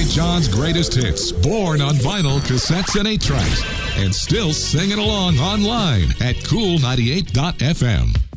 John's greatest hits, born on vinyl, cassettes, and 8-tracks, and still singing along online at Cool98.fm.